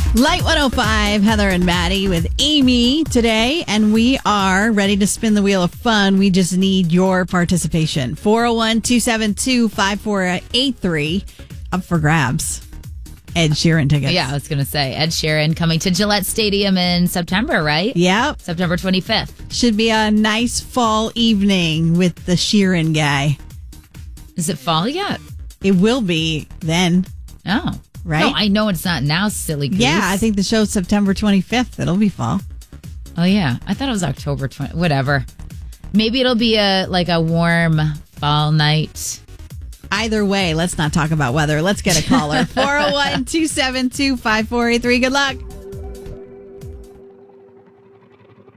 Light 105, Heather and Maddie with Amy today, and we are ready to spin the wheel of fun. We just need your participation. 401-272-5483, up for grabs. Ed Sheeran tickets. Yeah, I was going to say Ed Sheeran coming to Gillette Stadium in September, right? Yep. September 25th. Should be a nice fall evening with the Sheeran guy. Is it fall yet? It will be then. Oh. Right? No, I know it's not now, silly goose. Yeah, I think the show's September 25th. It'll be fall. Oh, yeah. I thought it was October 20th. Whatever. Maybe it'll be a warm fall night. Either way, let's not talk about weather. Let's get a caller. 401-272-5483. Good luck.